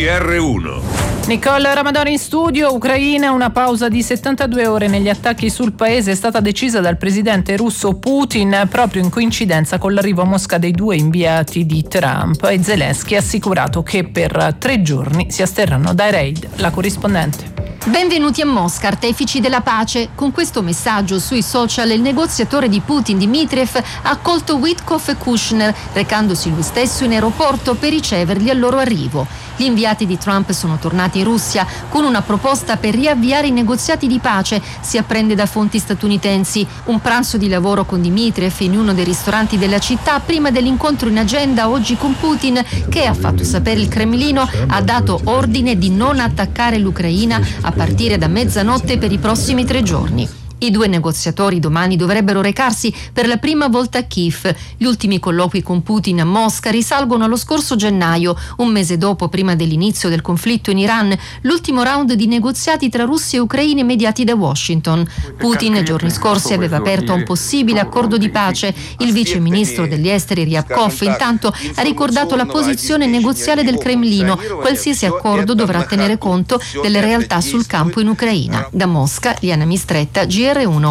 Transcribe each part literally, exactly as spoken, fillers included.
R uno. Nicole Ramadoni in studio. Ucraina, una pausa di settantadue ore negli attacchi sul paese è stata decisa dal presidente russo Putin proprio in coincidenza con l'arrivo a Mosca dei due inviati di Trump, e Zelensky ha assicurato che per tre giorni si asterranno dai raid. La corrispondente. Benvenuti a Mosca, artefici della pace. Con questo messaggio sui social il negoziatore di Putin, Dmitriev, ha accolto Witkoff e Kushner, recandosi lui stesso in aeroporto per riceverli al loro arrivo. Gli inviati di Trump sono tornati in Russia con una proposta per riavviare i negoziati di pace, si apprende da fonti statunitensi. Un pranzo di lavoro con Dmitriev in uno dei ristoranti della città prima dell'incontro in agenda oggi con Putin, che, ha fatto sapere il Cremlino, ha dato ordine di non attaccare l'Ucraina a partire da mezzanotte per i prossimi tre giorni. I due negoziatori domani dovrebbero recarsi per la prima volta a Kiev. Gli ultimi colloqui con Putin a Mosca risalgono allo scorso gennaio, un mese dopo, prima dell'inizio del conflitto in Iran, l'ultimo round di negoziati tra russi e ucraini mediati da Washington. Putin giorni scorsi aveva aperto a un possibile accordo di pace. Il vice ministro degli esteri Ryabkov intanto ha ricordato la posizione negoziale del Cremlino: qualsiasi accordo dovrà tenere conto delle realtà sul campo in Ucraina. Da Mosca, Liana Mistretta, G R uno.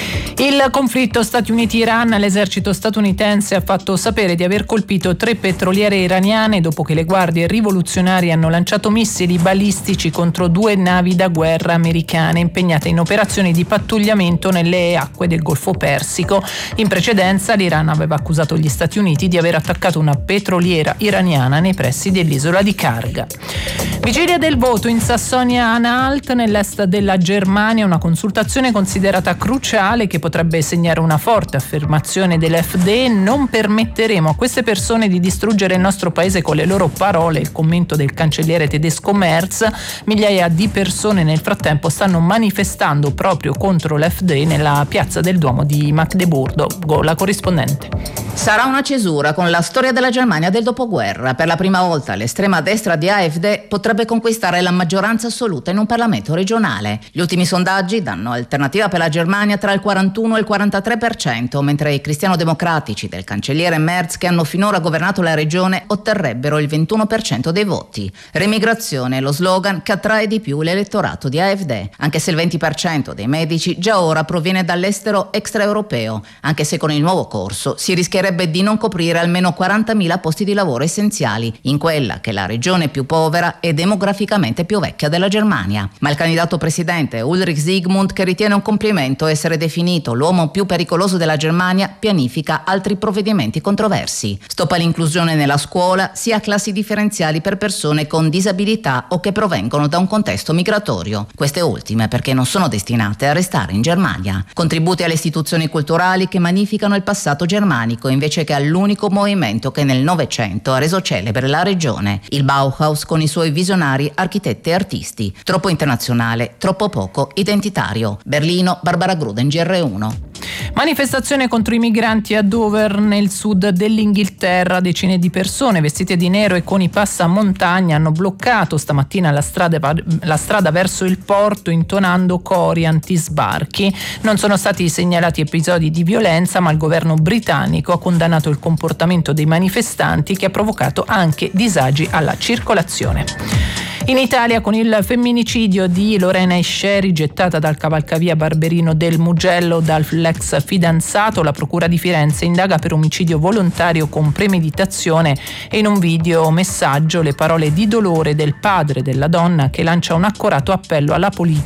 Il conflitto Stati Uniti-Iran. L'esercito statunitense ha fatto sapere di aver colpito tre petroliere iraniane dopo che le guardie rivoluzionarie hanno lanciato missili balistici contro due navi da guerra americane impegnate in operazioni di pattugliamento nelle acque del Golfo Persico. In precedenza l'Iran aveva accusato gli Stati Uniti di aver attaccato una petroliera iraniana nei pressi dell'isola di Karga. Vigilia del voto in Sassonia-Anhalt, nell'est della Germania, una consultazione considerata cruciale che potrebbe segnare una forte affermazione dell'F D. Non permetteremo a queste persone di distruggere il nostro paese con le loro parole, il commento del cancelliere tedesco Merz. Migliaia di persone nel frattempo stanno manifestando proprio contro l'F D nella piazza del Duomo di Magdeburgo. La corrispondente. Sarà una cesura con la storia della Germania del dopoguerra. Per la prima volta l'estrema destra di AfD potrebbe conquistare la maggioranza assoluta in un Parlamento regionale. Gli ultimi sondaggi danno Alternativa per la Germania tra il quarantuno e il quarantatré per cento, mentre i cristiano-democratici del cancelliere Merz, che hanno finora governato la regione, otterrebbero il ventuno per cento dei voti. Remigrazione è lo slogan che attrae di più l'elettorato di AfD, anche se il venti per cento dei medici già ora proviene dall'estero extraeuropeo, anche se con il nuovo corso si rischierebbe di non coprire almeno quarantamila posti di lavoro essenziali in quella che è la regione più povera e demograficamente più vecchia della Germania. Ma il candidato presidente Ulrich Zygmunt, che ritiene un complimento essere definito l'uomo più pericoloso della Germania, pianifica altri provvedimenti controversi. Stop all'inclusione nella scuola, sia classi differenziali per persone con disabilità o che provengono da un contesto migratorio, queste ultime perché non sono destinate a restare in Germania. Contributi alle istituzioni culturali che magnificano il passato germanico invece che all'unico movimento che nel Novecento ha reso celebre la regione, il Bauhaus, con i suoi visionari architetti e artisti. Troppo internazionale, troppo poco identitario. Berlino, Barbara Gruden, G R uno. Manifestazione contro i migranti a Dover, nel sud dell'Inghilterra. Decine di persone vestite di nero e con i passamontagna hanno bloccato stamattina la strada, la strada verso il porto, intonando cori antisbarchi. Non sono stati segnalati episodi di violenza, ma il governo britannico ha condannato il comportamento dei manifestanti, che ha provocato anche disagi alla circolazione. In Italia, con il femminicidio di Lorena Esceri, gettata dal cavalcavia Barberino del Mugello dall'ex fidanzato, la Procura di Firenze indaga per omicidio volontario con premeditazione, e in un video messaggio le parole di dolore del padre della donna, che lancia un accorato appello alla politica